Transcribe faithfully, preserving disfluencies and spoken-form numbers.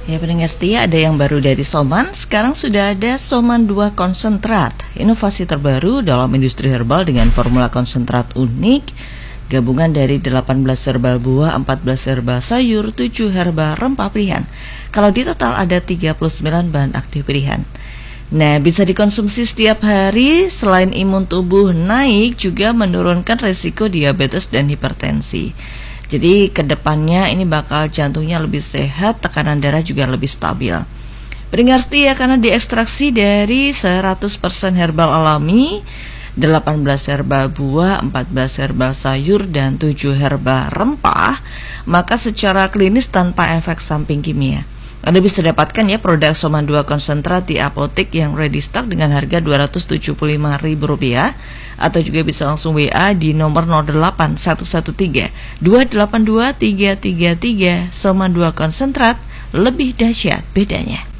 Ya pendengar setia, ada yang baru dari Soman. Sekarang sudah ada Soman dua konsentrat, inovasi terbaru dalam industri herbal dengan formula konsentrat unik, gabungan dari delapan belas herbal buah, empat belas herbal sayur, tujuh herbal rempah pilihan. Kalau di total ada tiga puluh sembilan bahan aktif pilihan. Nah, bisa dikonsumsi setiap hari. Selain imun tubuh naik, juga menurunkan resiko diabetes dan hipertensi. Jadi kedepannya ini bakal jantungnya lebih sehat, tekanan darah juga lebih stabil. Pendengar setia, karena diekstraksi dari seratus persen herbal alami, delapan belas herbal buah, empat belas herbal sayur, dan tujuh herbal rempah, maka secara klinis tanpa efek samping kimia. Anda bisa dapatkan ya produk Soman dua konsentrat di apotek yang ready stock dengan harga dua ratus tujuh puluh lima ribu rupiah, atau juga bisa langsung W A di nomor nol delapan satu satu tiga dua delapan dua tiga tiga tiga. Soman dua konsentrat, lebih dahsyat bedanya.